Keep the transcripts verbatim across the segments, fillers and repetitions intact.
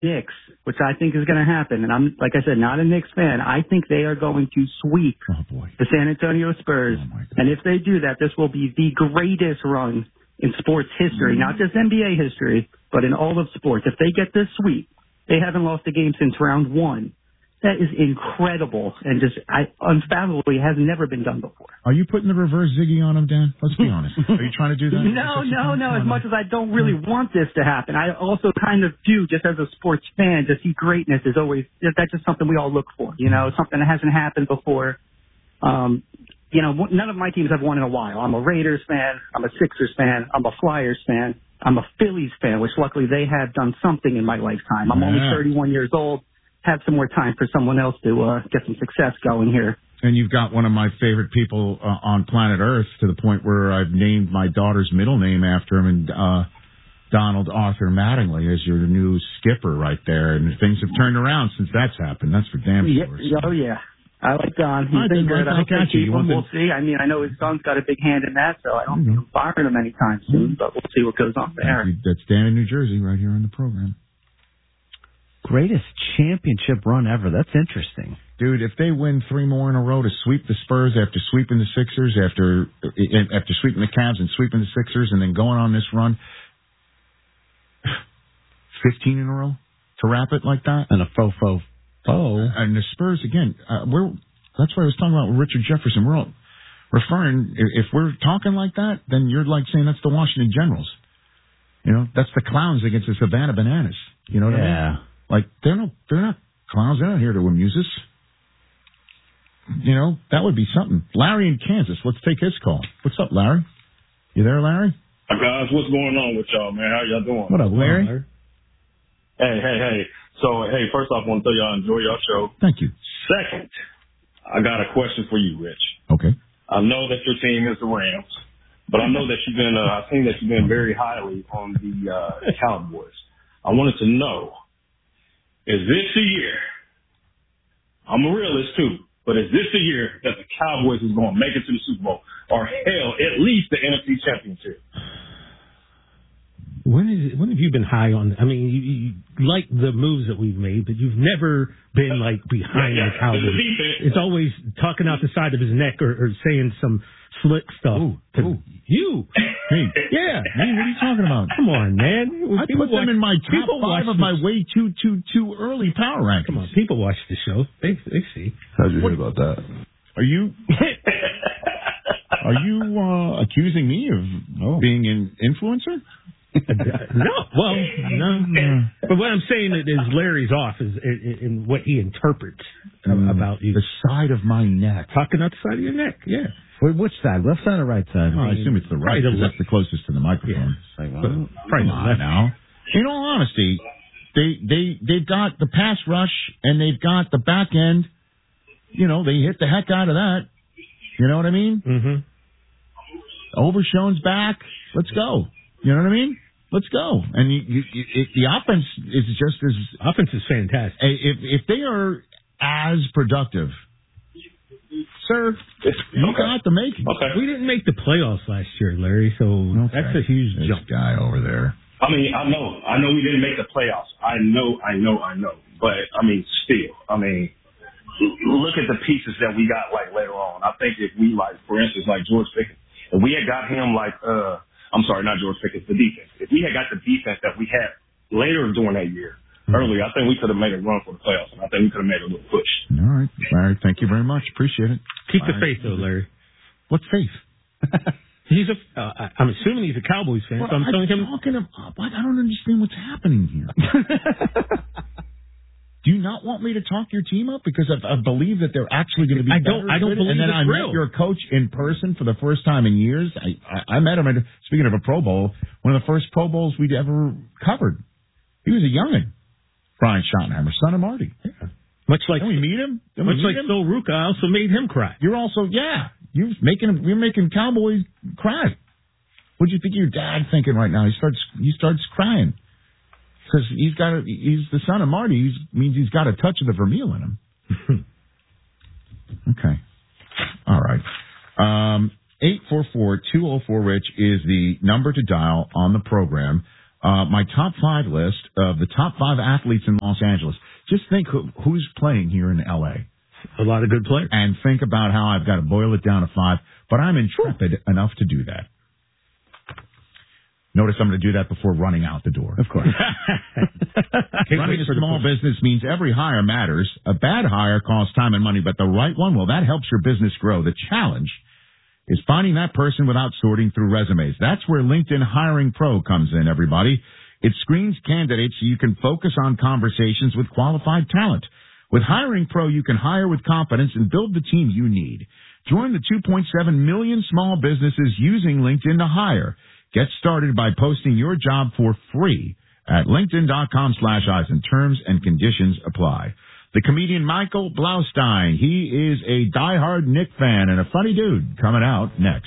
Knicks, which I think is going to happen, and I'm, like I said, not a Knicks fan, I think they are going to sweep oh boy. the San Antonio Spurs. Oh and if they do that, this will be the greatest run in sports history, not just N B A history, but in all of sports. If they get this sweep, they haven't lost a game since round one. That is incredible and just I, unfathomably has never been done before. Are you putting the reverse Ziggy on him, Dan? Let's be honest. Are you trying to do that? No, no, no. As much as I don't really want this to happen, I also kind of do, just as a sports fan, to see greatness is always, that's just something we all look for, you know, something that hasn't happened before. Um, you know, none of my teams have won in a while. I'm a Raiders fan. I'm a Sixers fan. I'm a Flyers fan. I'm a Phillies fan, which luckily they have done something in my lifetime. I'm only thirty-one years old. Have some more time for someone else to uh, get some success going here. And you've got one of my favorite people uh, on planet Earth to the point where I've named my daughter's middle name after him, and uh, Donald Arthur Mattingly is your new skipper right there. And things have turned around since that's happened. That's for damn yeah, sure. So. Oh, yeah. I like Don. He's I been good. Like I hope they keep you him. We'll see. I mean, I know his son's got a big hand in that, so I don't think he'll fire him anytime soon, but we'll see what goes on there. That's Dan in New Jersey right here on the program. Greatest championship run ever. That's interesting. Dude, if they win three more in a row to sweep the Spurs after sweeping the Sixers, after after sweeping the Cavs and sweeping the Sixers, and then going on this run, fifteen in a row to wrap it like that? And a faux faux faux. And the Spurs, again, uh, we're that's what I was talking about with Richard Jefferson. We're all referring, if we're talking like that, then you're like saying that's the Washington Generals. You know, that's the clowns against the Savannah Bananas. You know what yeah. I mean? Like, they're not, they're not clowns. They're not here to amuse us. You know, that would be something. Larry in Kansas. Let's take his call. What's up, Larry? You there, Larry? Hi, guys. What's going on with y'all, man? How y'all doing? What up, Larry? Hey, hey, hey. So, hey, first off, I want to tell y'all I enjoy your show. Thank you. Second, I got a question for you, Rich. Okay. I know that your team is the Rams, but I know that you've been, uh, I've seen that you've been very highly on the uh, Cowboys. I wanted to know, is this the year, I'm a realist too, but is this the year that the Cowboys is going to make it to the Super Bowl, or hell, at least the N F C Championship? When is it, when have you been high on? I mean, you, you like the moves that we've made, but you've never been like behind yeah, yeah. the Cowboys. The it's always talking out the side of his neck or, or saying some slick stuff. Ooh, to ooh. You, Hey, yeah. hey, what are you talking about? Come on, man. I People put them watch- in my top people five watch of the- my way too too too early power rankings. Come on, people watch the show. They they see. How'd you hear about that? Are you are you uh, accusing me of Oh. being an influencer? no, well, no. But what I'm saying is Larry's off is in, in what he interprets Mm, about you. the side of my neck. Talking out the side of your neck, yeah. Wait, which side? Left side or right side? Oh, I assume it's the right, Probably the because that's the closest to the microphone. Yeah. Like, well, Come on now. In all honesty, they they they've got the pass rush and they've got the back end. You know, they hit the heck out of that. You know what I mean? Mm-hmm. Overshown's back. Let's go. You know what I mean? Let's go. And you, you, you, it, the offense is just as Offense is fantastic. if if they are as productive, sir, you Okay. got the making. Okay. We didn't make the playoffs last year, Larry, so Okay. that's a huge This jump. guy over there. I mean, I know, I know we didn't make the playoffs. I know, I know, I know. But I mean, still, I mean, look at the pieces that we got like later on. I think if we like, for instance, like George Pickens, if we had got him like, uh, I'm sorry, not George Pickens, the defense. If we had got the defense that we had later during that year, mm-hmm. earlier, I think we could have made a run for the playoffs, and I think we could have made a little push. All right, Larry. Thank you very much. Appreciate it. Keep the Larry. faith, though, Larry. What faith? He's a. Uh, I'm assuming he's a Cowboys fan, Well, so I'm telling him. talking about, I don't understand what's happening here. Do you not want me to talk your team up because I, I believe that they're actually going to be I don't- better I don't at it? believe And then it's I real. met your coach in person for the first time in years. I, I, I met him at, speaking of a Pro Bowl, one of the first Pro Bowls we'd ever covered. He was a youngin', Brian Schottenheimer, son of Marty. Yeah. Much like Can we meet him? Can we much meet like him? Phil Ruka, I also made him cry. You're also, yeah, you're making you're making Cowboys cry. What do you think your dad thinking right now? He starts he starts crying because he's got a, he's the son of Marty. He's means he's got a touch of the Vermeil in him. Okay, all right. Um, eight four four two zero four Rich is the number to dial on the program. uh, my top five list of the top five athletes in Los Angeles. Just think who, who's playing here in L A. A lot of good players. And think about how I've got to boil it down to five, but I'm intrepid enough to do that. Notice I'm going to do that before running out the door. Of course. Running a small business means every hire matters. A bad hire costs time and money, but the right one, well, that helps your business grow. The challenge is finding that person without sorting through resumes. That's where LinkedIn Hiring Pro comes in, everybody. It screens candidates so you can focus on conversations with qualified talent. With Hiring Pro, you can hire with confidence and build the team you need. Join the two point seven million small businesses using LinkedIn to hire. Get started by posting your job for free at linkedin.com slash Eisen. Terms and conditions apply. The comedian Michael Blaustein. He is a diehard Knick fan and a funny dude. Coming out next.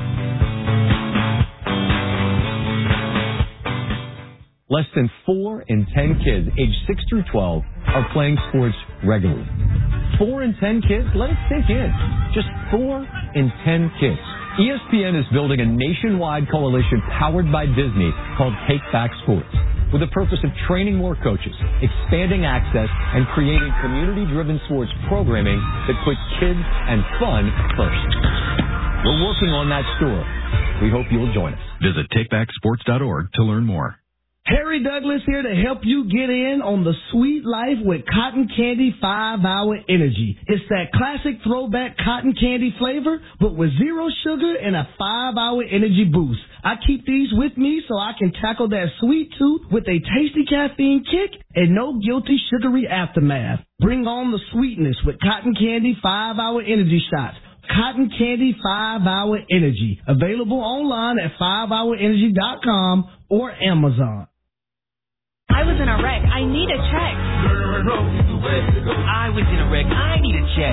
Less than four in ten kids aged six through twelve are playing sports regularly. Four in ten kids? Let it sink in. Just four in ten kids. E S P N is building a nationwide coalition powered by Disney called Take Back Sports, with the purpose of training more coaches, expanding access, and creating community-driven sports programming that puts kids and fun first. We're working on that story. We hope you'll join us. Visit take back sports dot org to learn more. Harry Douglas here to help you get in on the sweet life with Cotton Candy five hour Energy. It's that classic throwback cotton candy flavor, but with zero sugar and a five hour energy boost. I keep these with me so I can tackle that sweet tooth with a tasty caffeine kick and no guilty sugary aftermath. Bring on the sweetness with Cotton Candy five hour Energy shots. Cotton Candy five hour Energy. Available online at five hour energy dot com or Amazon. I was in a wreck. I need a check. I was in a wreck. I need a check.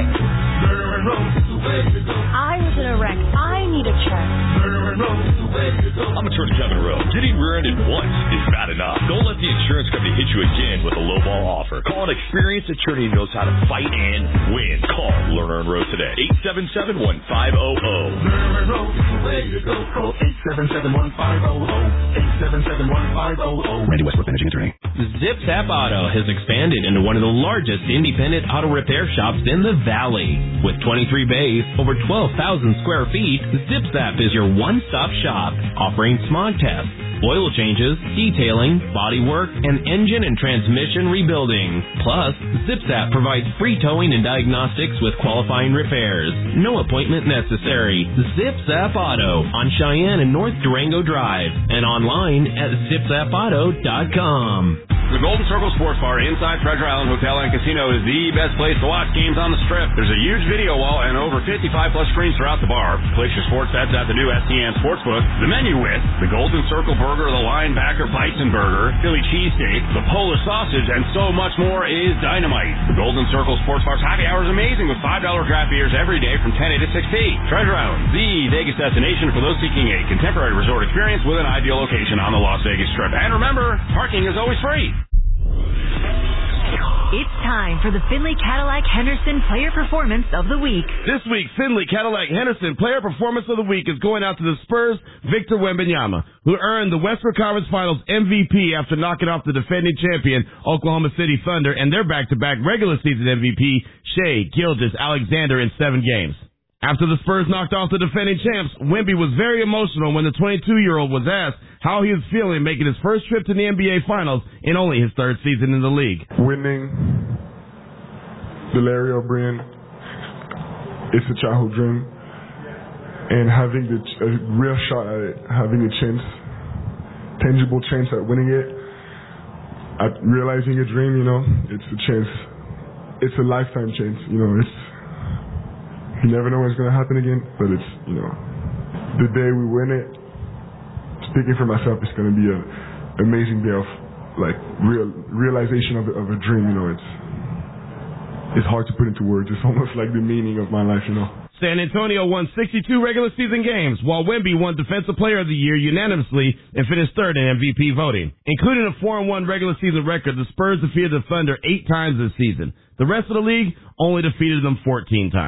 I was in a wreck. I need a check. I'm attorney Kevin Rowe. Getting rear-ended once is bad enough. Don't let the insurance company hit you again with a lowball offer. Call an experienced attorney who knows how to fight and win. Call Lerner and Rowe today. eight seven seven, one five zero zero. Lerner and Rowe is the way to go. Call eight seven seven, one five zero zero. eight seven seven, one five zero zero. Randy Westbrook, managing attorney. Zip Zap Auto has expanded into one of the largest independent auto repair shops in the Valley. With twenty-three bays, over twelve thousand square feet, Zip Zap is your one-stop shop, offering smog tests, oil changes, detailing, body work, and engine and transmission rebuilding. Plus, Zip Zap provides free towing and diagnostics with qualifying repairs. No appointment necessary. Zip Zap Auto on Cheyenne and North Durango Drive and online at zip zap auto dot com. The Golden Circle Sports Bar inside Treasure Island Hotel and Casino is the best place to watch games on the Strip. There's a huge video wall and over fifty-five plus screens throughout the bar. Place your sports bets at the new S T N Sportsbook. The menu with the Golden Circle Burger, the Linebacker Bison Burger, Philly Cheesesteak, the Polish Sausage, and so much more is dynamite. The Golden Circle Sports Bar's happy hour is amazing with five dollar draft beers every day from ten a to six p. Treasure Island, the Vegas destination for those seeking a contemporary resort experience with an ideal location on the Las Vegas Strip. And remember, parking is always free. It's time for the Finley Cadillac Henderson Player Performance of the Week. This week, Finley Cadillac Henderson Player Performance of the Week is going out to the Spurs' Victor Wembanyama, who earned the Western Conference Finals M V P after knocking off the defending champion Oklahoma City Thunder and their back-to-back regular season M V P Shai Gilgeous-Alexander in seven games. After the Spurs knocked off the defending champs, Wemby was very emotional when the twenty-two-year-old was asked how he was feeling making his first trip to the N B A Finals in only his third season in the league. Winning the Larry O'Brien, it's a childhood dream, and having the, a real shot at it, having a chance, tangible chance at winning it, at realizing a dream, you know, it's a chance. It's a lifetime chance, you know, it's you never know what's going to happen again, but it's, you know, the day we win it, speaking for myself, it's going to be an amazing day of, like, real realization of, of a dream, you know. It's it's hard to put into words. It's almost like the meaning of my life, you know. San Antonio won sixty-two regular season games, while Wemby won Defensive Player of the Year unanimously and finished third in M V P voting. Including a four and one regular season record, the Spurs defeated the Thunder eight times this season. The rest of the league only defeated them fourteen times.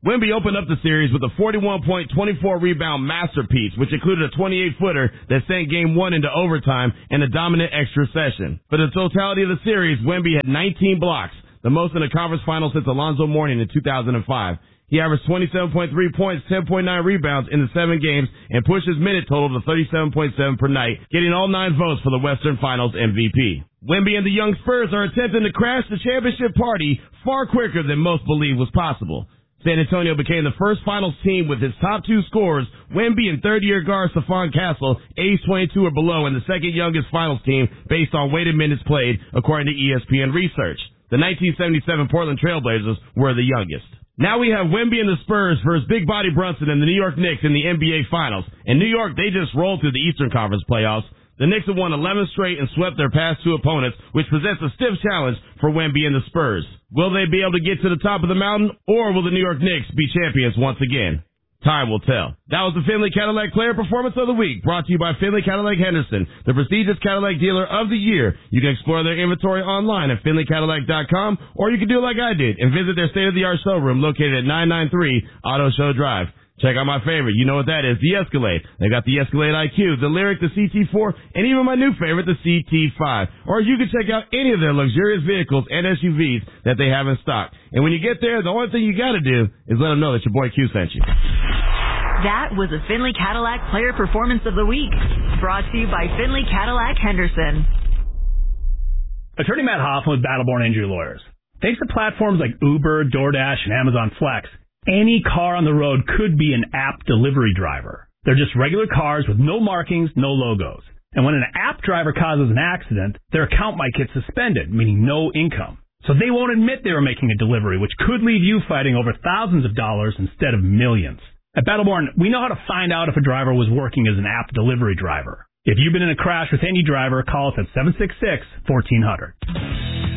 Wemby opened up the series with a forty-one point, twenty-four rebound masterpiece, which included a twenty-eight footer that sent game one into overtime and a dominant extra session. For the totality of the series, Wemby had nineteen blocks, the most in the conference finals since Alonzo Mourning in two thousand five. He averaged twenty-seven point three points, ten point nine rebounds in the seven games, and pushed his minute total to thirty-seven point seven per night, getting all nine votes for the Western Finals M V P. Wemby and the young Spurs are attempting to crash the championship party far quicker than most believed was possible. San Antonio became the first finals team with its top two scorers, Wemby and third-year guard Stephon Castle, age twenty-two or below, and the second youngest finals team based on weighted minutes played, according to E S P N research. The nineteen seventy-seven Portland Trailblazers were the youngest. Now we have Wemby and the Spurs versus Big Body Brunson and the New York Knicks in the N B A Finals. In New York, they just rolled through the Eastern Conference playoffs. The Knicks have won eleven straight and swept their past two opponents, which presents a stiff challenge for Wemby and the Spurs. Will they be able to get to the top of the mountain, or will the New York Knicks be champions once again? Time will tell. That was the Finley Cadillac Player Performance of the Week, brought to you by Finley Cadillac Henderson, the prestigious Cadillac dealer of the year. You can explore their inventory online at finley cadillac dot com, or you can do like I did and visit their state-of-the-art showroom located at nine ninety-three Auto Show Drive. Check out my favorite. You know what that is, the Escalade. They got the Escalade I Q, the Lyric, the C T four, and even my new favorite, the C T five. Or you can check out any of their luxurious vehicles and S U Vs that they have in stock. And when you get there, the only thing you got to do is let them know that your boy Q sent you. That was the Finley Cadillac Player Performance of the Week, brought to you by Finley Cadillac Henderson. Attorney Matt Hoffman with Battleborn Injury Lawyers. Thanks to platforms like Uber, DoorDash, and Amazon Flex, any car on the road could be an app delivery driver. They're just regular cars with no markings, no logos. And when an app driver causes an accident, their account might get suspended, meaning no income. So they won't admit they were making a delivery, which could leave you fighting over thousands of dollars instead of millions. At Battleborn, we know how to find out if a driver was working as an app delivery driver. If you've been in a crash with any driver, call us at seven six six, one four zero zero.